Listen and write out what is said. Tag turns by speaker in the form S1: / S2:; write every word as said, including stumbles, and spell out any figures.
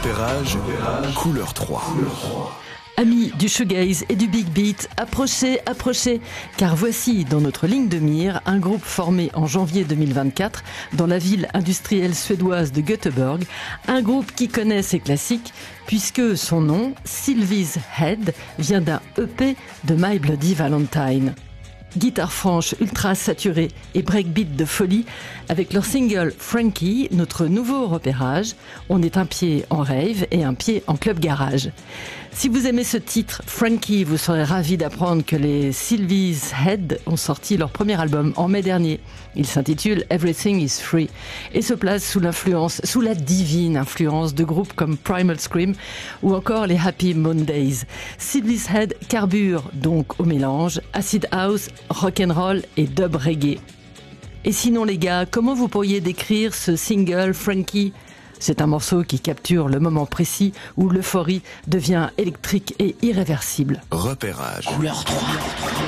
S1: Repérage, couleur trois.
S2: Amis du shoegaze et du big beat, approchez, approchez, car voici dans notre ligne de mire un groupe formé en janvier deux mille vingt-quatre dans la ville industrielle suédoise de Göteborg, un groupe qui connaît ses classiques puisque son nom, Sylvie's Head, vient d'un E P de My Bloody Valentine. Guitare franche ultra saturée et breakbeat de folie, avec leur single Frankie, notre nouveau repérage, on est un pied en rave et un pied en club garage. Si vous aimez ce titre, Frankie, vous serez ravis d'apprendre que les Sylvie's Head ont sorti leur premier album en mai dernier. Il s'intitule Everything is Free et se place sous l'influence, sous la divine influence de groupes comme Primal Scream ou encore les Happy Mondays. Sylvie's Head carbure donc au mélange acid house, rock'n'roll et dub reggae. Et sinon les gars, comment vous pourriez décrire ce single Frankie ? C'est un morceau qui capture le moment précis où l'euphorie devient électrique et irréversible.
S1: Repérage.
S3: Couleur trois.